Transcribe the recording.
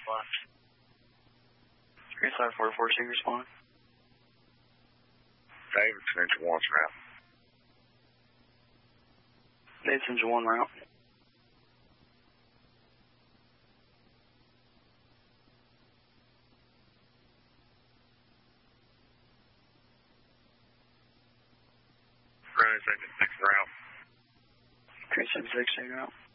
Side 446 respond. Davidson engine 1's route. Davidson engine 1 route. Engine 6 route. Okay, 76 route.